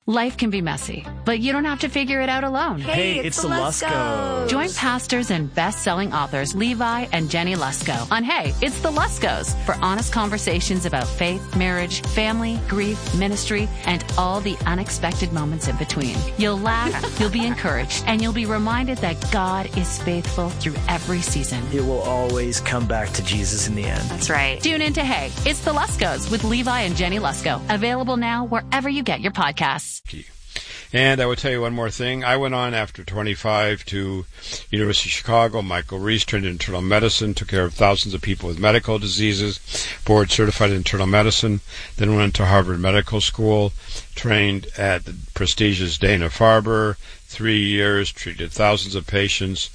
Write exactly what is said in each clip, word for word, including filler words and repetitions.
Life can be messy, but you don't have to figure it out alone. Hey, it's, it's the Luskos. Join pastors and best-selling authors Levi and Jenny Lusko on Hey, It's the Luskos for honest conversations about faith, marriage, family, grief, ministry, and all the unexpected moments in between. You'll laugh, you'll be encouraged, and you'll be reminded that God is faithful through every season. It will always come back to Jesus in the end. That's right. Tune in to Hey, It's the Luskos with Levi and Jenny Lusko. Available now wherever you get your podcasts. And I will tell you one more thing. I went on after twenty-five to University of Chicago. Michael Reese trained in internal medicine, took care of thousands of people with medical diseases, board certified in internal medicine, then went to Harvard Medical School, trained at the prestigious Dana-Farber, three years, treated thousands of patients,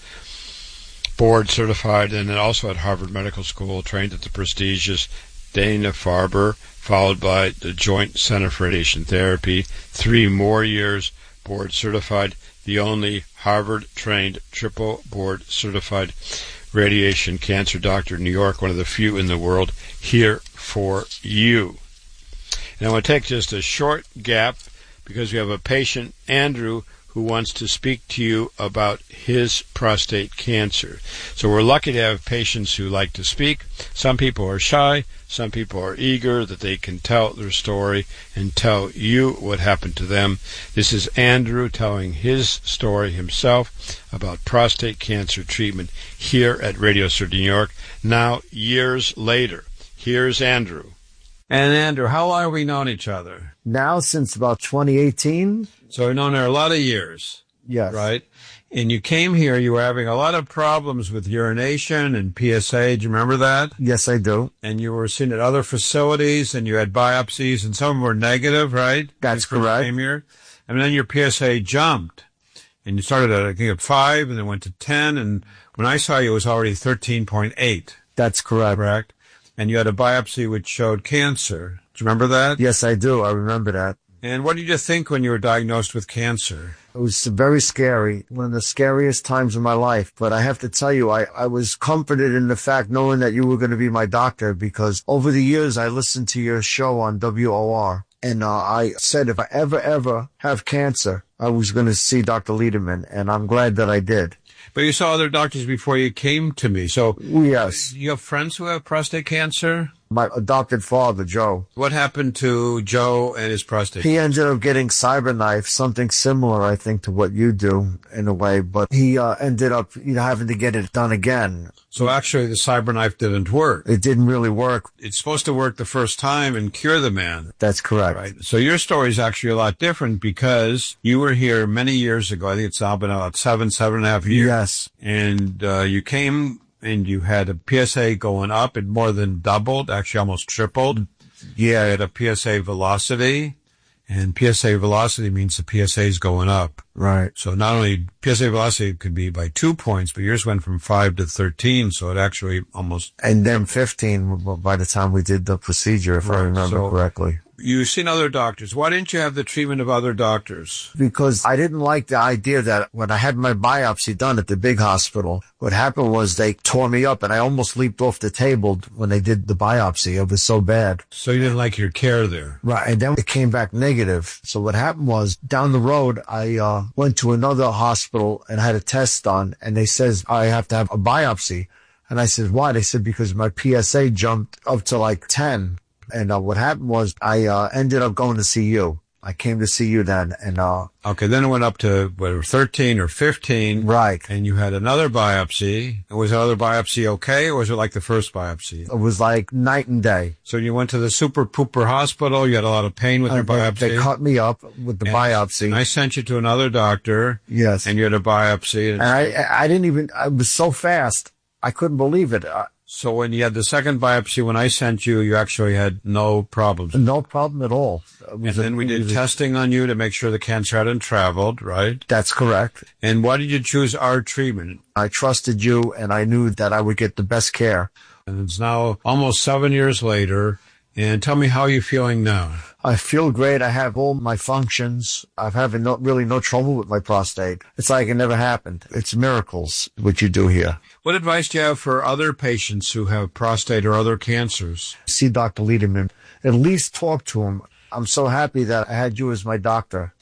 board certified, and then also at Harvard Medical School, trained at the prestigious Dana-Farber, followed by the Joint Center for Radiation Therapy, three more years board certified, the only Harvard-trained triple board certified radiation cancer doctor in New York, one of the few in the world, here for you. And I want to take just a short gap because we have a patient, Andrew, who wants to speak to you about his prostate cancer. So we're lucky to have patients who like to speak. Some people are shy. Some people are eager that they can tell their story and tell you what happened to them. This is Andrew telling his story himself about prostate cancer treatment here at Radio City, New York. Now, years later, here's Andrew. And Andrew, how long have we known each other? Now, since about twenty eighteen. So we've known her a lot of years. Yes. Right? And you came here, you were having a lot of problems with urination and P S A. Do you remember that? Yes, I do. And you were seen at other facilities, and you had biopsies, and some of them were negative, right? That's correct. Came here. And then your P S A jumped. And you started at, I think, at five, and then went to ten. And when I saw you, it was already thirteen point eight. That's correct. Correct? And you had a biopsy which showed cancer. Do you remember that? Yes, I do. I remember that. And what did you think when you were diagnosed with cancer? It was very scary, one of the scariest times of my life. But I have to tell you, I, I was comforted in the fact knowing that you were going to be my doctor, because over the years I listened to your show on W O R. And uh, I said if I ever, ever have cancer, I was going to see Doctor Lederman. And I'm glad that I did. But you saw other doctors before you came to me. So yes. You have friends who have prostate cancer? My adopted father, Joe. What happened to Joe and his prostate? He ended up getting CyberKnife, something similar, I think, to what you do in a way. But he uh, ended up you know, having to get it done again. So actually the CyberKnife didn't work. It didn't really work. It's supposed to work the first time and cure the man. That's correct. Right. So your story is actually a lot different because you were here many years ago. I think it's now been about seven, seven and a half years. Yes. And uh, you came and you had a P S A going up. It more than doubled, actually almost tripled. Yeah. You had a P S A velocity. And P S A velocity means the P S A is going up. Right. So not only P S A velocity could be by two points, but yours went from five to thirteen, so it actually almost... And then fifteen by the time we did the procedure, if right. I remember so correctly. You've seen other doctors. Why didn't you have the treatment of other doctors? Because I didn't like the idea that when I had my biopsy done at the big hospital, what happened was they tore me up and I almost leaped off the table when they did the biopsy. It was so bad. So you didn't like your care there? Right. And then it came back negative. So what happened was down the road, I uh went to another hospital and had a test done, and they says I have to have a biopsy. And I said, why? They said, because my P S A jumped up to like ten. And uh, what happened was I uh, ended up going to see you. I came to see you then. And uh okay, then it went up to whatever, thirteen or fifteen. Right. And you had another biopsy. Was the other biopsy okay, or was it like the first biopsy? It was like night and day. So you went to the super pooper hospital. You had a lot of pain with uh, your biopsy. They, they cut me up with the and, biopsy. And I sent you to another doctor. Yes. And you had a biopsy. And, and I, I didn't even, I was so fast. I couldn't believe it. I, So when you had the second biopsy, when I sent you, you actually had no problems. No problem at all. And then we did testing on you to make sure the cancer hadn't traveled, right? That's correct. And why did you choose our treatment? I trusted you, and I knew that I would get the best care. And it's now almost seven years later. And tell me, how are you feeling now? I feel great. I have all my functions. I'm having no, really no trouble with my prostate. It's like it never happened. It's miracles, what you do here. What advice do you have for other patients who have prostate or other cancers? See Doctor Lederman. At least talk to him. I'm so happy that I had you as my doctor.